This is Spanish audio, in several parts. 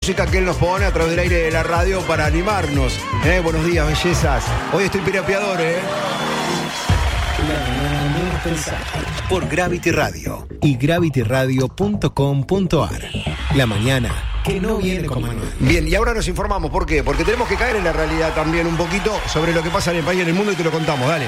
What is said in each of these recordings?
música que él nos pone a través del aire de la radio para animarnos. Buenos días, bellezas. Hoy estoy pirapeador, Por Gravity Radio y gravityradio.com.ar. La mañana que no viene con manual. Bien, y ahora nos informamos. ¿Por qué? Porque tenemos que caer en la realidad también un poquito sobre lo que pasa en el país y en el mundo y te lo contamos. Dale.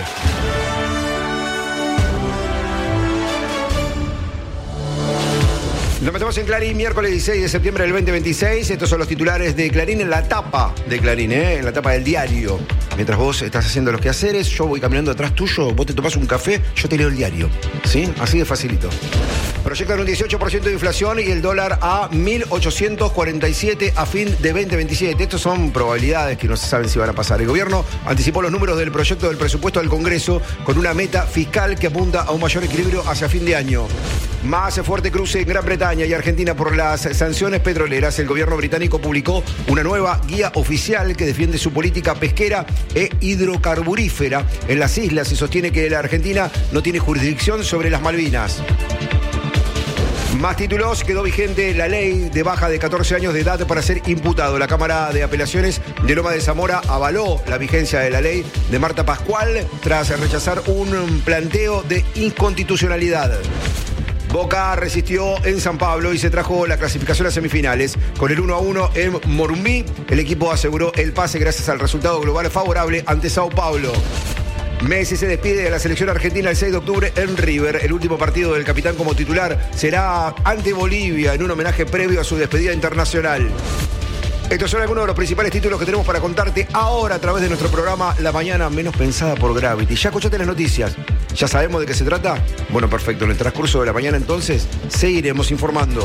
Nos metemos en Clarín, miércoles 16 de septiembre del 2026. Estos son los titulares de Clarín en la tapa de Clarín, en la tapa del diario. Mientras vos estás haciendo los quehaceres, yo voy caminando atrás tuyo, vos te tomás un café, yo te leo el diario. ¿Sí? Así de facilito. Proyectan un 18% de inflación y el dólar a 1.847 a fin de 2027. Estas son probabilidades que no se saben si van a pasar. El gobierno anticipó los números del proyecto del presupuesto al Congreso con una meta fiscal que apunta a un mayor equilibrio hacia fin de año. Más fuerte cruce en Gran Bretaña y Argentina por las sanciones petroleras. El gobierno británico publicó una nueva guía oficial que defiende su política pesquera e hidrocarburífera en las islas y sostiene que la Argentina no tiene jurisdicción sobre las Malvinas. Más títulos, quedó vigente la ley de baja de 14 años de edad para ser imputado. La Cámara de Apelaciones de Loma de Zamora avaló la vigencia de la ley de Marta Pascual tras rechazar un planteo de inconstitucionalidad. Boca resistió en San Pablo y se trajo la clasificación a semifinales. Con el 1-1 en Morumbí, el equipo aseguró el pase gracias al resultado global favorable ante Sao Paulo. Messi se despide de la selección argentina el 6 de octubre en River. El último partido del capitán como titular será ante Bolivia en un homenaje previo a su despedida internacional. Estos son algunos de los principales títulos que tenemos para contarte ahora a través de nuestro programa La Mañana Menos Pensada por Gravity. ¿Ya escuchaste las noticias? ¿Ya sabemos de qué se trata? Bueno, perfecto. En el transcurso de la mañana entonces seguiremos informando.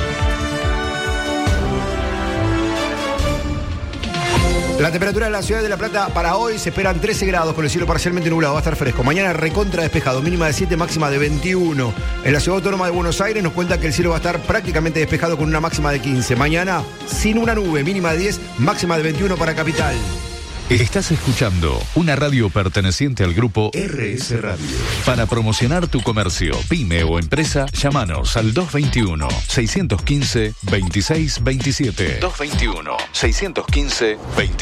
La temperatura en la ciudad de La Plata para hoy se esperan 13 grados con el cielo parcialmente nublado, va a estar fresco. Mañana recontra despejado, mínima de 7, máxima de 21. En la ciudad autónoma de Buenos Aires nos cuenta que el cielo va a estar prácticamente despejado con una máxima de 15. Mañana sin una nube, mínima de 10, máxima de 21 para Capital. Estás escuchando una radio perteneciente al grupo RS Radio. Para promocionar tu comercio, pyme o empresa, llámanos al 221-615-2627. 221-615-2627.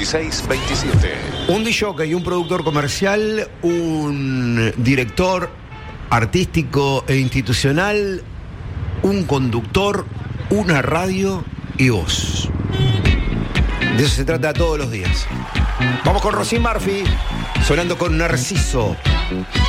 Un disc-jockey, un productor comercial, un director artístico e institucional, un conductor, una radio y vos. De eso se trata todos los días. Vamos con Roisin Murphy, sonando con Narciso.